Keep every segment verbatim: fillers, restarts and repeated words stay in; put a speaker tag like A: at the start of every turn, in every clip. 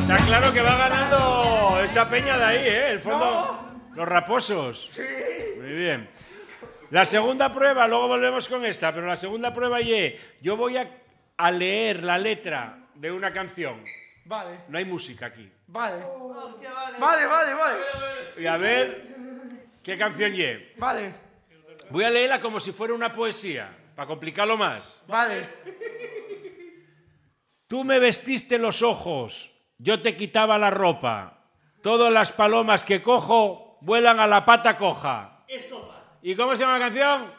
A: Está claro que va ganando esa peña de ahí, ¿eh? El fondo... No. Los raposos.
B: Sí.
A: Muy bien. La segunda prueba, luego volvemos con esta, pero la segunda prueba ye, yo voy a, a leer la letra de una canción.
B: Vale.
A: No hay música aquí.
B: Vale.
C: Oh, hostia, vale.
B: Vale, vale, vale.
A: Y a ver qué canción ye.
B: Vale.
A: Voy a leerla como si fuera una poesía, para complicarlo más.
B: Vale.
A: Tú me vestiste los ojos, yo te quitaba la ropa. Todas las palomas que cojo vuelan a la pata coja.
C: Estopa.
A: ¿Y cómo se llama la canción?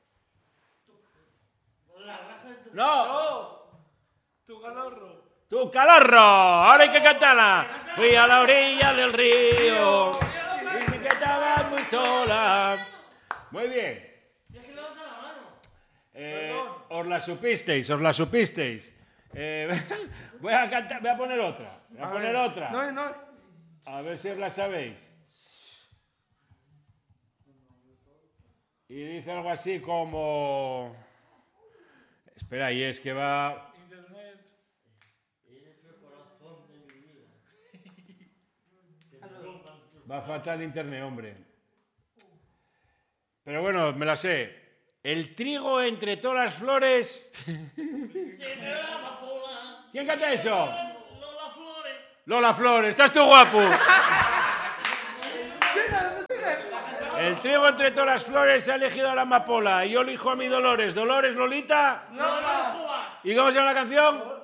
C: La raja de tu...
A: No.
C: No. Tu calorro.
A: ¡Tu calorro! Ahora hay que cantarla. Fui a la orilla del río y vi que estabas muy sola. Muy bien.
C: Tienes que levantar la mano.
A: Eh, os la supisteis, os la supisteis. Eh, voy a cantar, voy a poner otra. Voy a,
B: A
A: poner
B: ver.
A: otra.
B: No, no.
A: A ver si os la sabéis. Y dice algo así como... Espera, y es que va...
C: Internet. Eres el corazón de mi vida.
A: Va fatal internet, hombre. Pero bueno, me la sé. El trigo entre todas las flores...
C: Llega la amapola.
A: ¿Quién canta eso?
C: Lola Flores.
A: Lola Flores, estás tú guapo. El trigo entre todas las flores se ha elegido a la amapola y yo elijo a mi Dolores. Dolores, Lolita.
C: Lola Flores.
A: ¿Y cómo se llama la canción?